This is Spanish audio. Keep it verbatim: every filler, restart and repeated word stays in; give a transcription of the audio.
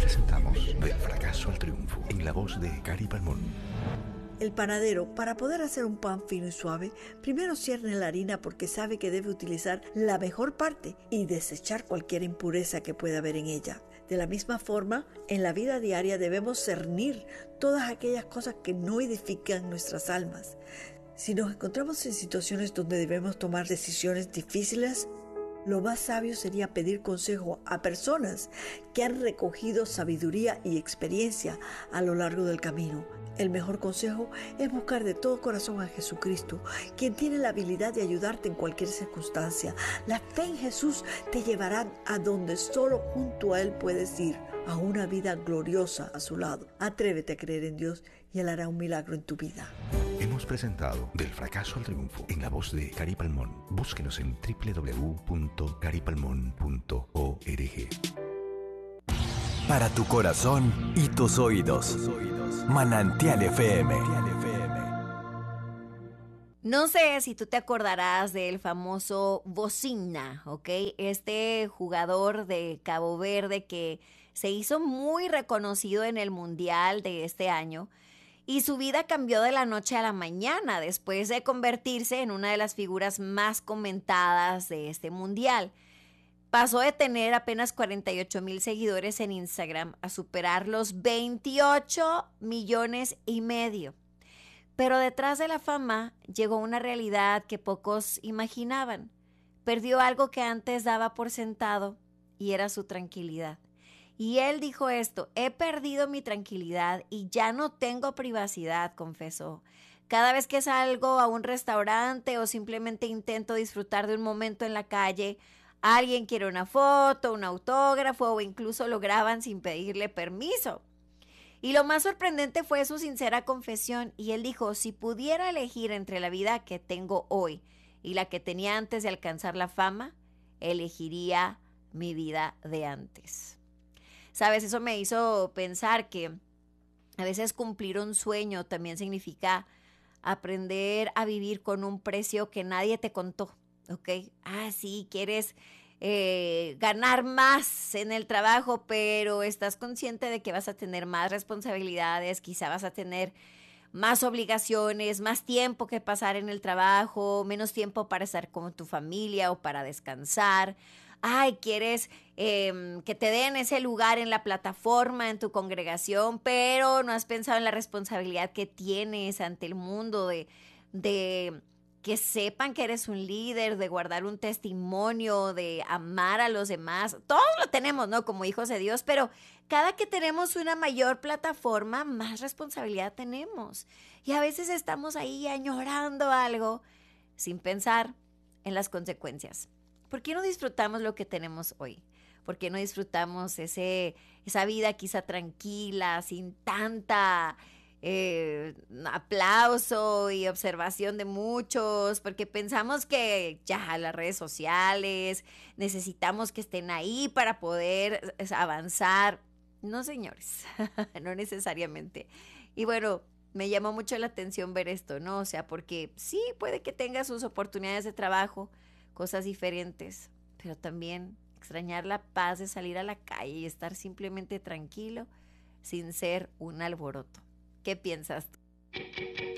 presentamos Del fracaso al triunfo, en la voz de Gary Palmón. El panadero, para poder hacer un pan fino y suave, primero cierne la harina porque sabe que debe utilizar la mejor parte y desechar cualquier impureza que pueda haber en ella. De la misma forma, en la vida diaria debemos cernir todas aquellas cosas que no edifican nuestras almas. Si nos encontramos en situaciones donde debemos tomar decisiones difíciles, lo más sabio sería pedir consejo a personas que han recogido sabiduría y experiencia a lo largo del camino. El mejor consejo es buscar de todo corazón a Jesucristo, quien tiene la habilidad de ayudarte en cualquier circunstancia. La fe en Jesús te llevará a donde solo junto a Él puedes ir, a una vida gloriosa a su lado. Atrévete a creer en Dios y Él hará un milagro en tu vida. Hemos presentado Del fracaso al triunfo, en la voz de Gary Palmón. Búsquenos en doble u doble u doble u punto gary palmón punto org. Para tu corazón y tus oídos. Manantial F M. No sé si tú te acordarás del famoso Bocina, ¿ok? Este jugador de Cabo Verde que se hizo muy reconocido en el Mundial de este año y su vida cambió de la noche a la mañana después de convertirse en una de las figuras más comentadas de este Mundial. Pasó de tener apenas cuarenta y ocho mil seguidores en Instagram a superar los veintiocho millones y medio. Pero detrás de la fama llegó una realidad que pocos imaginaban. Perdió algo que antes daba por sentado y era su tranquilidad. Y él dijo esto: he perdido mi tranquilidad y ya no tengo privacidad, confesó. Cada vez que salgo a un restaurante o simplemente intento disfrutar de un momento en la calle, alguien quiere una foto, un autógrafo o incluso lo graban sin pedirle permiso. Y lo más sorprendente fue su sincera confesión y él dijo: si pudiera elegir entre la vida que tengo hoy y la que tenía antes de alcanzar la fama, elegiría mi vida de antes. Sabes, eso me hizo pensar que a veces cumplir un sueño también significa aprender a vivir con un precio que nadie te contó. ¿Ok? Ah, sí, quieres eh, ganar más en el trabajo, pero estás consciente de que vas a tener más responsabilidades, quizá vas a tener más obligaciones, más tiempo que pasar en el trabajo, menos tiempo para estar con tu familia o para descansar. Ay, quieres eh, que te den ese lugar en la plataforma, en tu congregación, pero no has pensado en la responsabilidad que tienes ante el mundo de... de que sepan que eres un líder, de guardar un testimonio, de amar a los demás. Todos lo tenemos, ¿no? Como hijos de Dios, pero cada que tenemos una mayor plataforma, más responsabilidad tenemos. Y a veces estamos ahí añorando algo sin pensar en las consecuencias. ¿Por qué no disfrutamos lo que tenemos hoy? ¿Por qué no disfrutamos ese, esa vida quizá tranquila, sin tanta... Eh, aplauso y observación de muchos, porque pensamos que ya las redes sociales necesitamos que estén ahí para poder avanzar? No, señores, no necesariamente. Y bueno, me llamó mucho la atención ver esto, ¿no? O sea, porque sí, puede que tenga sus oportunidades de trabajo, cosas diferentes, pero también extrañar la paz de salir a la calle y estar simplemente tranquilo sin ser un alboroto. ¿Qué piensas tú?